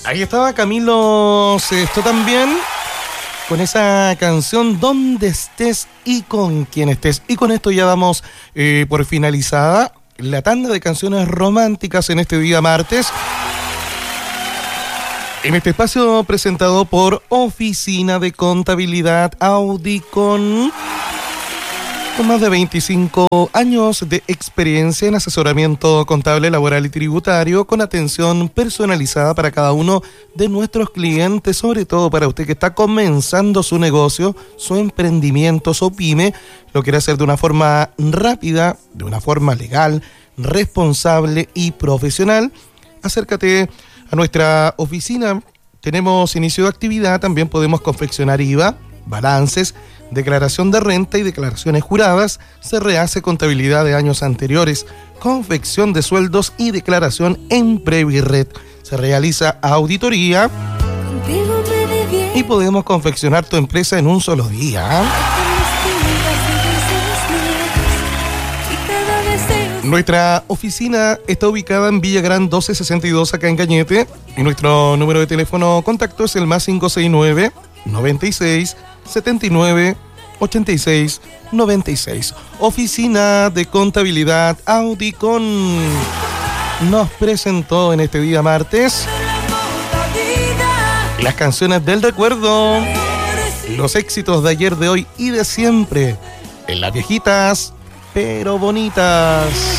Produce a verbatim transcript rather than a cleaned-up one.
Ahí estaba Camilo Sesto también, con esa canción Donde estés y con quien estés. Y con esto ya damos eh, por finalizada la tanda de canciones románticas en este día martes. En este espacio presentado por Oficina de Contabilidad Audicon, con más de veinticinco años de experiencia en asesoramiento contable, laboral y tributario, con atención personalizada para cada uno de nuestros clientes, sobre todo para usted que está comenzando su negocio, su emprendimiento, su pyme, lo quiere hacer de una forma rápida, de una forma legal, responsable y profesional. Acércate a nuestra oficina. Tenemos inicio de actividad, también podemos confeccionar I V A, balances, declaración de renta y declaraciones juradas. Se rehace contabilidad de años anteriores, confección de sueldos y declaración en Previred. Se realiza auditoría y podemos confeccionar tu empresa en un solo día. Nuestra oficina está ubicada en Villagrán doce sesenta y dos, acá en Cañete, y nuestro número de teléfono contacto es el más cinco seis nueve, noventa y seis, setenta y nueve, ochenta y seis, noventa y seis. Oficina de Contabilidad Audicon nos presentó en este día martes las canciones del recuerdo, los éxitos de ayer, de hoy y de siempre, en las viejitas pero bonitas.